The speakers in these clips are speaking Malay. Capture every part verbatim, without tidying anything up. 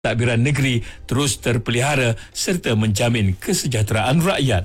pentadbiran negeri terus terpelihara serta menjamin kesejahteraan rakyat.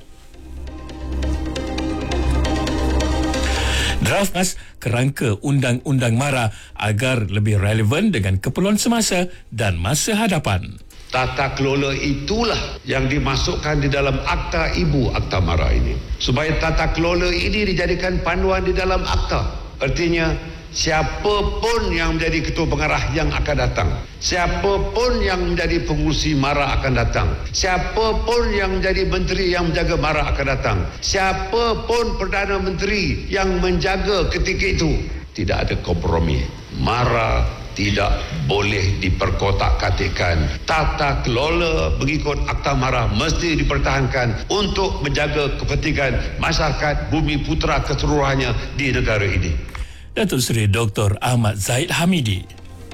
Draft Mas kerangka Undang-Undang MARA agar lebih relevan dengan keperluan semasa dan masa hadapan. Tata kelola itulah yang dimasukkan di dalam Akta Ibu Akta MARA ini. Supaya tata kelola ini dijadikan panduan di dalam akta. Artinya, siapapun yang menjadi ketua pengarah yang akan datang, siapapun yang menjadi pengurusi MARA akan datang, siapapun yang menjadi menteri yang menjaga MARA akan datang, siapapun Perdana Menteri yang menjaga ketika itu, tidak ada kompromi. MARA tidak boleh diperkotak-katikkan. Tata kelola mengikut Akta MARA mesti dipertahankan untuk menjaga kepentingan masyarakat Bumi Putera keseluruhannya di negara ini. Datuk Seri Doktor Ahmad Zahid Hamidi.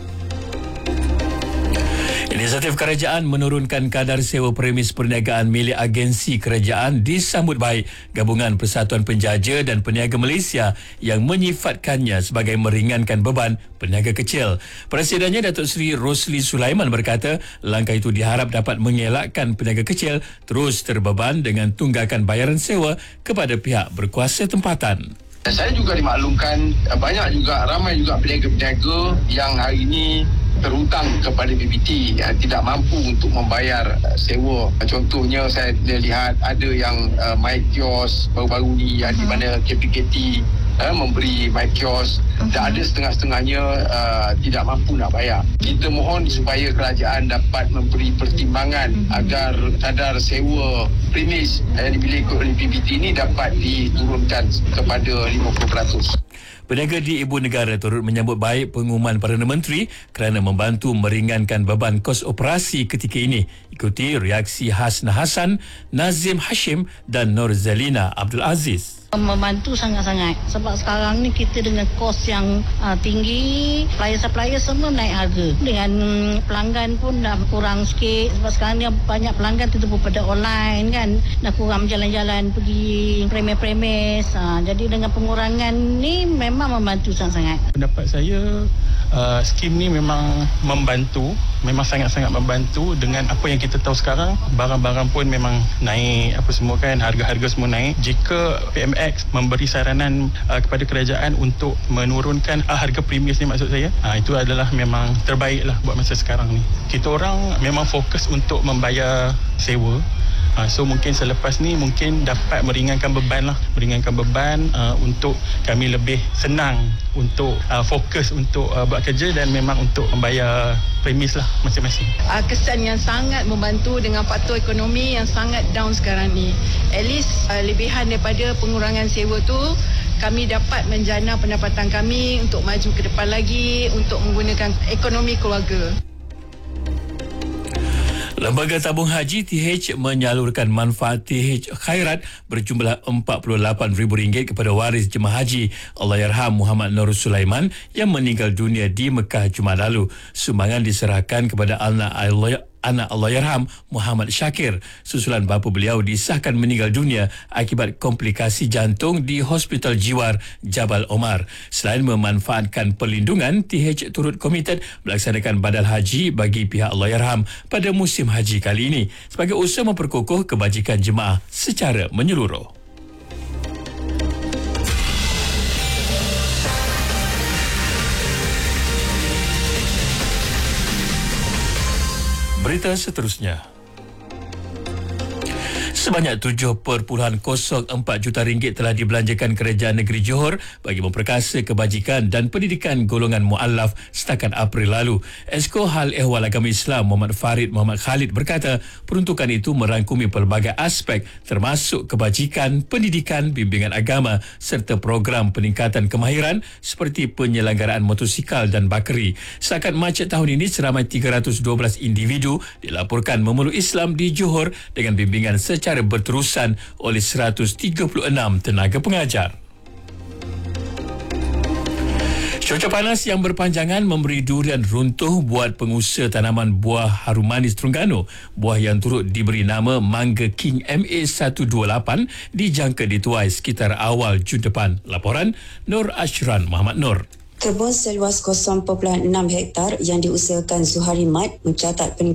Inisiatif kerajaan menurunkan kadar sewa premis perniagaan milik agensi kerajaan disambut baik Gabungan Persatuan Penjaja dan Peniaga Malaysia yang menyifatkannya sebagai meringankan beban peniaga kecil. Presidennya Datuk Seri Rosli Sulaiman berkata langkah itu diharap dapat mengelakkan peniaga kecil terus terbeban dengan tunggakan bayaran sewa kepada pihak berkuasa tempatan. Saya juga dimaklumkan banyak juga ramai juga peniaga-peniaga yang hari ini terhutang kepada B B T yang tidak mampu untuk membayar uh, sewa. Contohnya saya lihat ada yang uh, my kios baru-baru ni yang uh-huh. di mana K P K T uh, memberi my kios uh-huh. dan ada setengah-setengahnya uh, tidak mampu nak bayar. Kita mohon supaya kerajaan dapat memberi pertimbangan uh-huh. agar kadar sewa premis yang dimiliki oleh B B T ini dapat diturunkan kepada lima puluh peratus. Peniaga di Ibu Negara turut menyambut baik pengumuman Perdana Menteri kerana membantu meringankan beban kos operasi ketika ini. Ikuti reaksi Hasna Hassan, Nazim Hashim dan Nur Zalina Abdul Aziz. Membantu sangat-sangat sebab sekarang ni kita dengan kos yang uh, tinggi, supplier-supplier semua naik harga, dengan pelanggan pun dah kurang sikit sebab sekarang ni banyak pelanggan tertupu pada online kan, dah kurang jalan-jalan pergi premis-premis. Uh, jadi dengan pengurangan ni memang membantu sangat-sangat. Pendapat saya uh, skim ni memang membantu, memang sangat-sangat membantu. Dengan apa yang kita tahu sekarang, barang-barang pun memang naik, apa semua kan, harga-harga semua naik. Jika P M X memberi saranan uh, kepada kerajaan untuk menurunkan uh, harga premis ni, maksud saya uh, itu adalah memang terbaik lah buat masa sekarang ni. Kita orang memang fokus untuk membayar sewa. Uh, so mungkin selepas ni mungkin dapat meringankan beban lah, meringankan beban uh, untuk kami lebih senang untuk uh, fokus untuk uh, buat kerja dan memang untuk membayar premis lah masing-masing. Uh, kesan yang sangat membantu dengan faktor ekonomi yang sangat down sekarang ni. At least uh, lebihan daripada pengurangan sewa tu kami dapat menjana pendapatan kami untuk maju ke depan lagi untuk menggunakan ekonomi keluarga. Lembaga Tabung Haji T H menyalurkan manfaat T H Khairat berjumlah empat puluh lapan ribu ringgit kepada waris jemaah haji Allahyarham Muhammad Nur Sulaiman yang meninggal dunia di Mekah Jumaat lalu. Sumbangan diserahkan kepada anak Allah anak Allahyarham Muhammad Syakir susulan bapa beliau disahkan meninggal dunia akibat komplikasi jantung di Hospital Jiwar Jabal Omar. Selain memanfaatkan perlindungan, T H turut komited melaksanakan badal haji bagi pihak Allahyarham pada musim haji kali ini sebagai usaha memperkukuh kebajikan jemaah secara menyeluruh. Berita seterusnya. Sebanyak tujuh perpuluhan kosong empat juta ringgit telah dibelanjakan Kerajaan Negeri Johor bagi memperkasa kebajikan dan pendidikan golongan mu'allaf setakat April lalu. Esko Hal Ehwal Agama Islam Muhammad Farid Muhammad Khalid berkata peruntukan itu merangkumi pelbagai aspek termasuk kebajikan, pendidikan, bimbingan agama serta program peningkatan kemahiran seperti penyelenggaraan motosikal dan bakeri. Setakat Mac tahun ini seramai tiga ratus dua belas individu dilaporkan memeluk Islam di Johor dengan bimbingan secara berterusan oleh seratus tiga puluh enam tenaga pengajar. Cuaca panas yang berpanjangan memberi durian runtuh buat pengusaha tanaman buah harum manis Terengganu. Buah yang turut diberi nama Mangga King M A seratus dua puluh lapan dijangka dituai sekitar awal Jun depan. Laporan Nur Ashran Muhammad Nur. Kebun seluas kosong perpuluhan enam hektar yang diusahakan Zuhari Mat mencatat peningkatan